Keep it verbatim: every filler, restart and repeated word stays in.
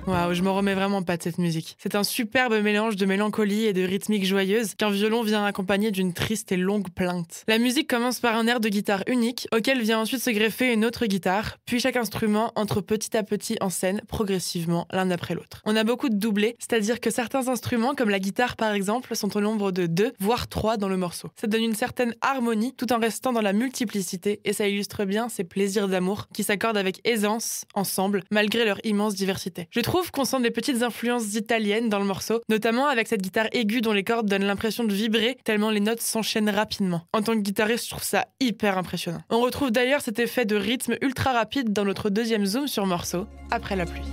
Waouh, je m'en remets vraiment pas de cette musique. C'est un superbe mélange de mélancolie et de rythmique joyeuse qu'un violon vient accompagner d'une triste et longue plainte. La musique commence par un air de guitare unique, auquel vient ensuite se greffer une autre guitare, puis chaque instrument entre petit à petit en scène, progressivement, l'un après l'autre. On a beaucoup de doublés, c'est-à-dire que certains instruments, comme la guitare par exemple, sont au nombre de deux, voire trois dans le morceau. Ça donne une certaine harmonie, tout en restant dans la multiplicité, et ça illustre bien ces plaisirs d'amour qui s'accordent avec aisance, ensemble, malgré leur immense diversité. Je trouve qu'on sent des petites influences italiennes dans le morceau, notamment avec cette guitare aiguë dont les cordes donnent l'impression de vibrer, tellement les notes s'enchaînent rapidement. En tant que guitariste, je trouve ça hyper impressionnant. On retrouve d'ailleurs cet effet de rythme ultra rapide dans notre deuxième zoom sur morceau, après la pluie.